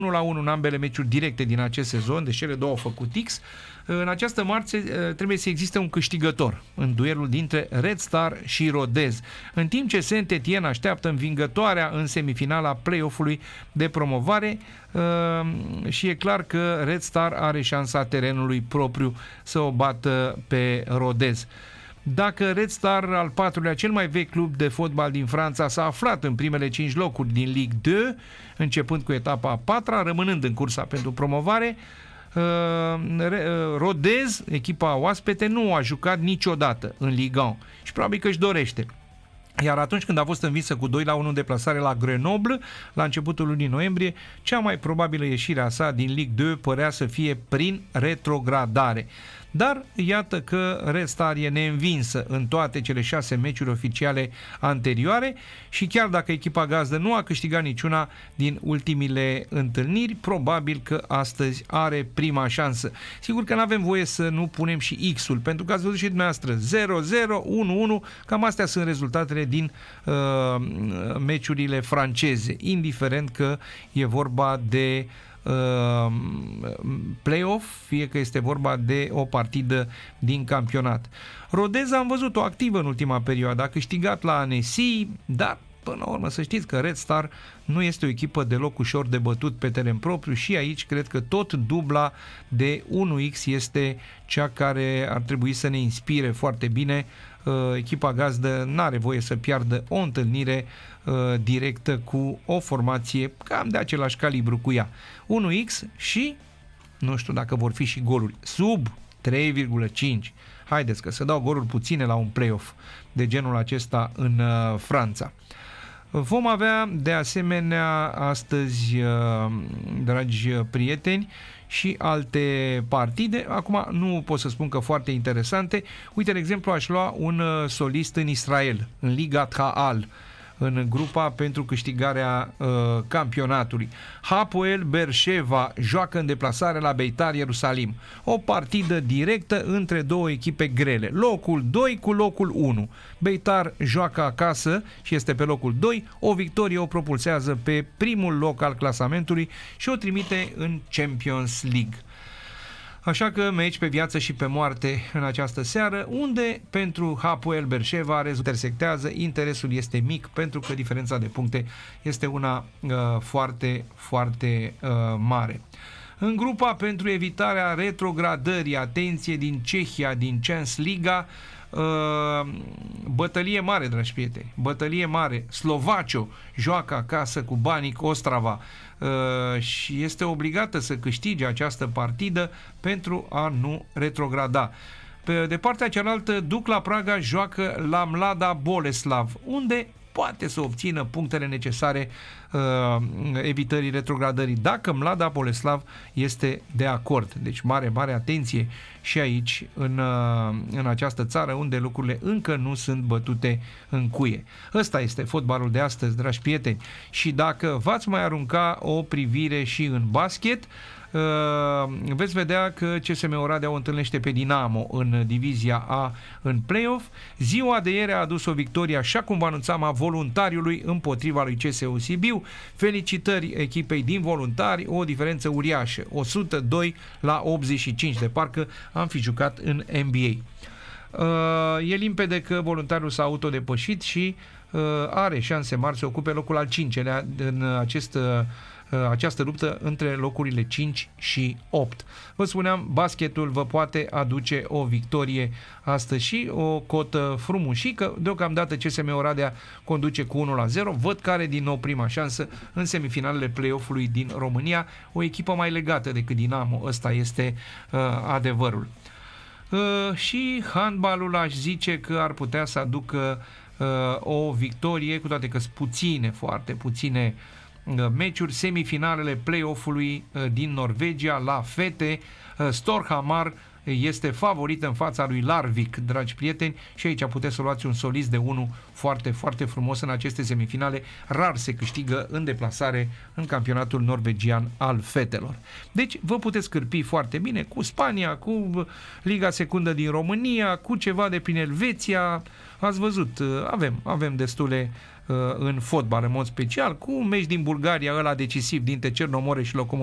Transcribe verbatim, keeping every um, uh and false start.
unu la unu în ambele meciuri directe din acest sezon, deci cele două au făcut X. În această marță trebuie să existe un câștigător în duelul dintre Red Star și Rodez. În timp ce Saint-Étienne așteaptă învingătoarea în semifinala play-off-ului de promovare și e clar că Red Star are șansa terenului propriu să o bată pe Rodez. Dacă Red Star, al patrulea, cel mai vechi club de fotbal din Franța, s-a aflat în primele cinci locuri din Ligue doi, începând cu etapa a patra, rămânând în cursa pentru promovare, Rodez, echipa oaspete, nu a jucat niciodată în Ligue unu și probabil că își dorește. Iar atunci când a fost învinsă cu doi la unu în deplasare la Grenoble, la începutul lunii noiembrie, cea mai probabilă ieșire a sa din Ligue doi părea să fie prin retrogradare. Dar iată că Red Star e neînvinsă în toate cele șase meciuri oficiale anterioare și chiar dacă echipa gazdă nu a câștigat niciuna din ultimile întâlniri, probabil că astăzi are prima șansă. Sigur că nu avem voie să nu punem și X-ul, pentru că ați văzut și dumneavoastră zero zero, unu unu, cam astea sunt rezultatele din uh, meciurile franceze, indiferent că e vorba de Uh, play-off, fie că este vorba de o partidă din campionat. Rodez am văzut-o activă în ultima perioadă, a câștigat la Annecy, dar până la urmă să știți că Red Star nu este o echipă deloc ușor de bătut pe teren propriu și aici cred că tot dubla de unu X este cea care ar trebui să ne inspire foarte bine. Uh, echipa gazdă n-are voie să piardă o întâlnire uh, directă cu o formație cam de același calibru cu ea. unu X și nu știu dacă vor fi și goluri sub trei virgulă cinci. Haideți că se dau goluri puține la un play-off de genul acesta în uh, Franța. Vom avea de asemenea astăzi, uh, dragi prieteni, și alte partide. Acum nu pot să spun că foarte interesante. Uite, de exemplu, aș lua un solist în Israel, în Liga Ta'al, în grupa pentru câștigarea uh, campionatului. Hapoel Beersheva joacă în deplasare la Beitar Ierusalim. O partidă directă între două echipe grele. Locul doi cu locul unu. Beitar joacă acasă și este pe locul doi. O victorie o propulsează pe primul loc al clasamentului și o trimite în Champions League. Așa că meci pe viață și pe moarte în această seară, unde pentru Hapoel Beersheva intersectează, interesul este mic pentru că diferența de puncte este una uh, foarte, foarte uh, mare. În grupa pentru evitarea retrogradării, atenție, din Cehia, din Champions Liga, uh, bătălie mare, dragi prieteni, bătălie mare. Slovacio joacă acasă cu Baník Ostrava uh, și este obligată să câștige această partidă pentru a nu retrograda. Pe de partea cealaltă, Dukla Praga joacă la Mlada Boleslav, unde poate să obțină punctele necesare uh, evitării retrogradării, dacă Mlada Boleslav este de acord. Deci mare, mare atenție și aici în, uh, în această țară unde lucrurile încă nu sunt bătute în cuie. Ăsta este fotbalul de astăzi, dragi prieteni. Și dacă v-ați mai arunca o privire și în basket, Uh, veți vedea că C S M Oradea o întâlnește pe Dinamo în divizia A în play-off. Ziua de ieri a adus o victorie, așa cum vă anunțam, a Voluntariului împotriva lui C S U Sibiu. Felicitări echipei din Voluntari, o diferență uriașă, o sută doi la optzeci și cinci, de parcă am fi jucat în N B A. Uh, e limpede că Voluntariul s-a autodepășit și uh, are șanse mari să ocupe locul al cincelea în acest uh, această luptă între locurile cinci și opt. Vă spuneam, basketul vă poate aduce o victorie astăzi și o cotă frumușică. Deocamdată C S M Oradea conduce cu unu la zero. Văd că are din nou prima șansă în semifinalele play-off-ului din România. O echipă mai legată decât Dinamo. Ăsta este uh, adevărul. Uh, și handbalul, aș zice că ar putea să aducă uh, o victorie, cu toate că sunt puține, foarte puține meciuri, semifinalele play-off-ului din Norvegia la fete. Storhamar este favorit în fața lui Larvik, dragi prieteni, și aici puteți să luați un solist de unu foarte, foarte frumos în aceste semifinale. Rar se câștigă în deplasare în campionatul norvegian al fetelor. Deci vă puteți cârpi foarte bine cu Spania, cu Liga Secundă din România, cu ceva de prin Elveția. Ați văzut, avem, avem destule în fotbal, în mod special, cu un meci din Bulgaria, ăla decisiv dintre Cernomore și Locomotiv